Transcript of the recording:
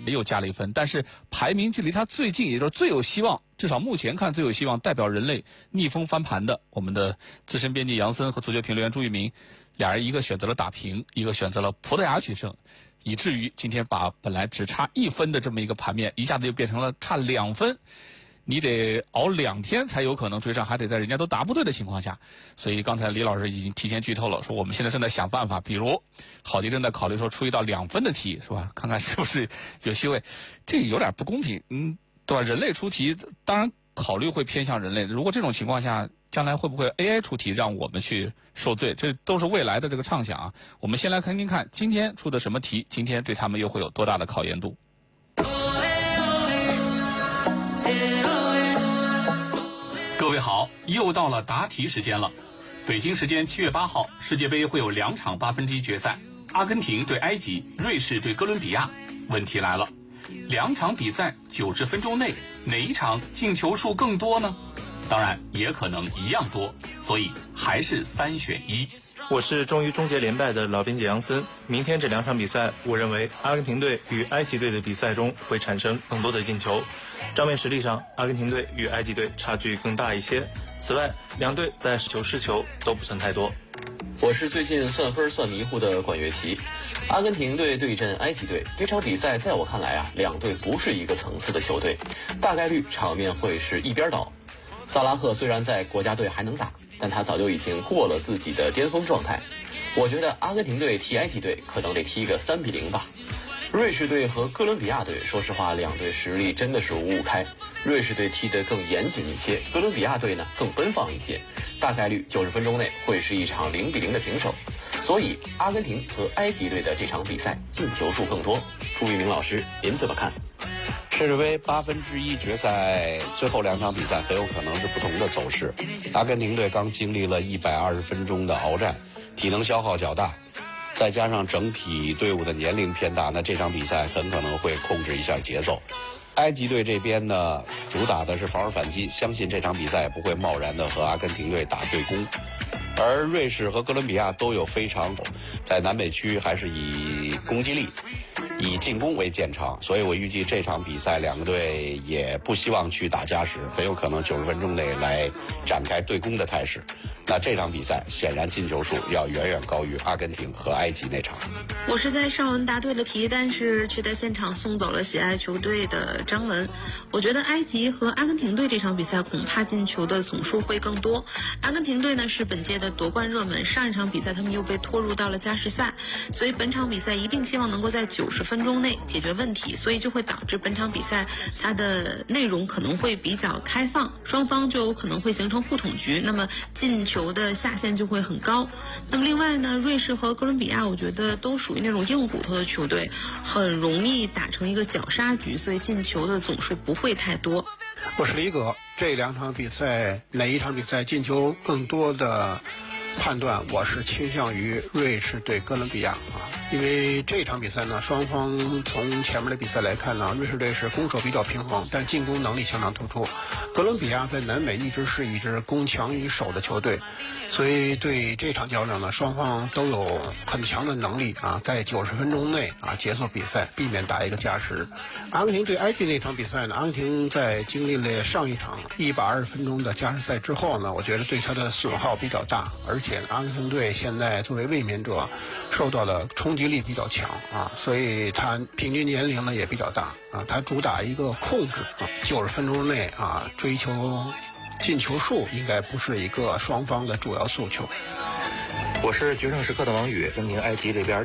又加了1分，但是排名距离他最近，也就是最有希望，至少目前看最有希望代表人类逆风翻盘的，我们的资深编辑杨森和足球评论员朱玉明，俩人一个选择了打平，一个选择了葡萄牙取胜，以至于今天把本来只差1分的这么一个盘面，一下子就变成了差2分。你得熬2天才有可能追上，还得在人家都答不对的情况下。所以刚才李老师已经提前剧透了，说我们现在正在想办法，比如郝迪正在考虑说出一道2分的题，是吧？看看是不是有机会。这有点不公平，对吧？人类出题当然考虑会偏向人类，如果这种情况下，将来会不会 AI 出题让我们去受罪？这都是未来的这个畅想啊。我们先来听听看今天出的什么题，今天对他们又会有多大的考验度。各位好，又到了答题时间了。北京时间7月8号，世界杯会有2场8分之一决赛，阿根廷对埃及，瑞士对哥伦比亚。问题来了，2场比赛90分钟内，哪一场进球数更多呢？当然也可能一样多，所以还是3选1。 我是终于终结连败的老编辑杨森。明天这2场比赛，我认为阿根廷队与埃及队的比赛中会产生更多的进球。账面实力上，阿根廷队与埃及队差距更大一些。此外，两队在失球都不算太多。 我是最近算分算迷糊的管乐琪。阿根廷队对阵埃及队这场比赛，在我看来两队不是一个层次的球队，大概率场面会是一边倒。萨拉赫虽然在国家队还能打，但他早就已经过了自己的巅峰状态。我觉得阿根廷队踢埃及队可能得踢个3-0吧。瑞士队和哥伦比亚队，说实话，两队实力真的是五五开。瑞士队踢得更严谨一些，哥伦比亚队呢更奔放一些。大概率90分钟内会是一场0-0的平手。所以阿根廷和埃及队的这场比赛进球数更多。朱一鸣老师，您怎么看？ 世界杯8分之一决赛最后2场比赛很有可能是不同的走势。阿根廷队刚经历了120分钟的鏖战，体能消耗较大，再加上整体队伍的年龄偏大，那这场比赛很可能会控制一下节奏。埃及队这边呢，主打的是防守反击，相信这场比赛不会贸然的和阿根廷队打对攻。而瑞士和哥伦比亚都有非常在南北区还是以攻击力、以进攻为见长，所以我预计这场比赛两个队也不希望去打加时，很有可能90分钟内来展开对攻的态势。那这场比赛显然进球数要远远高于阿根廷和埃及那场。 我是在上文答对了题，但是却在现场送走了喜爱球队的张文。我觉得埃及和阿根廷队这场比赛恐怕进球的总数会更多。阿根廷队呢是本届的夺冠热门，上一场比赛他们又被拖入到了加时赛，所以本场比赛一定希望能够在90分钟内解决问题，所以就会导致本场比赛它的内容可能会比较开放，双方就有可能会形成互捅局，那么进球的下限就会很高。那么另外呢，瑞士和哥伦比亚我觉得都属于那种硬骨头的球队，很容易打成一个绞杀局，所以进球的总数不会太多。 我是李葛，这2场比赛哪一场比赛进球更多的判断，我是倾向于瑞士对哥伦比亚因为这场比赛呢，双方从前面的比赛来看呢，瑞士队是攻守比较平衡，但进攻能力相当突出。哥伦比亚在南美一直是一支攻强于守的球队，所以对这场较量呢，双方都有很强的能力在90分钟内结束比赛，避免打一个加时。阿根廷对埃及那场比赛呢，阿根廷在经历了上一场120分钟的加时赛之后呢，我觉得对他的损耗比较大，而且阿根廷队现在作为卫冕者受到的冲击力比较强所以他平均年龄呢也比较大他主打一个控制90分钟内追求进球数应该不是一个双方的主要诉求。 我是决胜时刻的王宇，跟您埃及这边